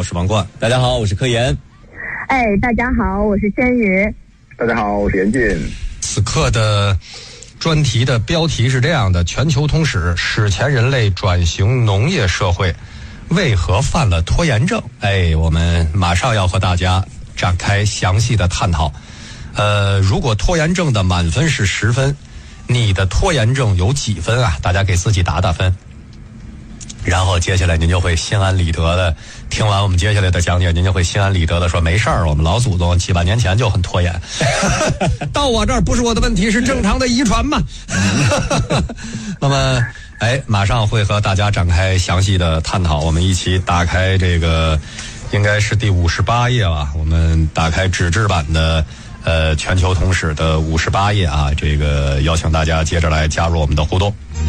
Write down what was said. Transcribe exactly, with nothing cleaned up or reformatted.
我是王冠。大家好，我是柯岩。 哎，大家好，我是轩宇。 大家好，我是严俊。 此刻的专题的标题是这样的：全球通史，史前人类转型农业社会，为何犯了拖延症？哎，我们马上要和大家展开详细的探讨。呃，如果拖延症的满分是十分，你的拖延症有几分啊？大家给自己打打分。然后接下来您就会心安理得的听完我们接下来的讲解，您就会心安理得的说没事儿，我们老祖宗几万年前就很拖延，到我这儿不是我的问题，是正常的遗传嘛。那么，哎，马上会和大家展开详细的探讨，我们一起打开这个应该是第五十八页吧，我们打开纸质版的呃全球通史的五十八页啊，这个邀请大家接着来加入我们的互动。